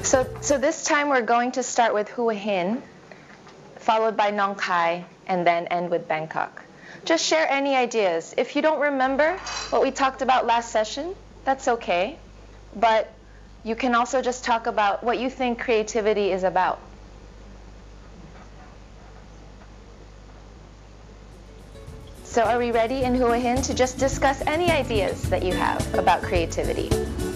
So this time we're going to start with Hua Hin, followed by Nong Khai, and then end with Bangkok. Just share any ideas. If you don't remember what we talked about last session, that's okay. But you can also just talk about what you think creativity is about. So are we ready in Hua Hin to just discuss any ideas that you have about creativity?